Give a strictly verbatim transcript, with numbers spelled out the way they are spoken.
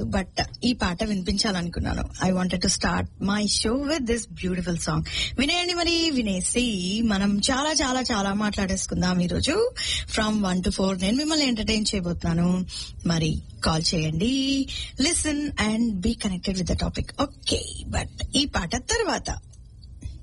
But ఈ పాట వినిపించాలనుకున్నాను. I wanted to start my show with this beautiful song. వినేయండి మరి, వినేసి మనం చాలా చాలా చాలా మాట్లాడేసుకుందాం ఈ రోజు. ఫ్రమ్ వన్ టు ఫోర్ నేను మిమ్మల్ని ఎంటర్టైన్ చేయబోతున్నాను. మరి కాల్ చేయండి, listen and be connected with the topic. Okay, but ఈ పాట తర్వాత